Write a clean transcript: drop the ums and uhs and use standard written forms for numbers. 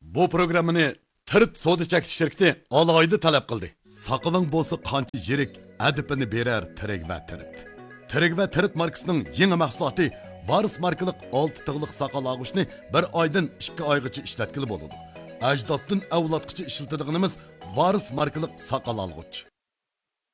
bu programmani Tirt soda chekish shirkati alohida talab qildi. Saqaling bo'lsa qancha yirik adipini berar Tirik va Tirt. Tirik va Tirt markasining yangi mahsuloti Varis markalik 6 tig'liq saqal og'ishni 1 oydan 2 oygacha ishlatkili bo'ladi. Ajdoddan avlodgacha ishlatilganimiz Varis markalik saqal olg'ich.